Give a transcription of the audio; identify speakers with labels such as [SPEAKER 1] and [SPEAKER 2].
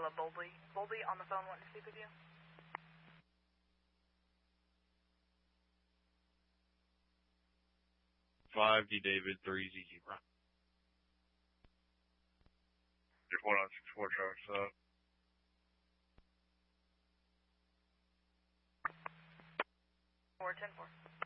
[SPEAKER 1] Kayla Bowlby. Bowlby on the phone wanting to speak with you.
[SPEAKER 2] 5D David 3ZG. Your 4964 traffic stop.
[SPEAKER 1] 410-4.